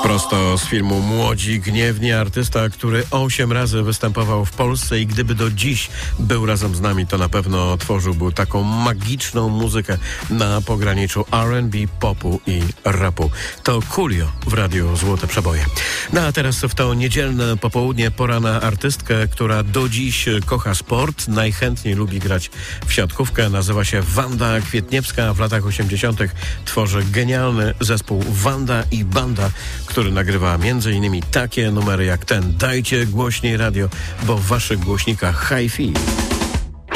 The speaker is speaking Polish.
Prosto z filmu Młodzi Gniewni, artysta, który 8 razy występował w Polsce i gdyby do dziś był razem z nami, to na pewno tworzyłby taką magiczną muzykę na pograniczu R&B, popu i rapu. To Coolio w radiu Złote Przeboje. No a teraz w to niedzielne popołudnie pora na artystkę, która do dziś kocha sport, najchętniej lubi grać w siatkówkę. Nazywa się Wanda Kwietniewska. W latach 80. tworzy genialny zespół Wanda i Banda, który nagrywa m.in. takie numery jak ten. Dajcie głośniej radio, bo w waszych głośnikach hi-fi.